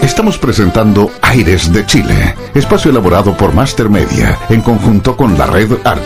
Estamos presentando Aires de Chile, espacio elaborado por Master Media en conjunto con la red Archie.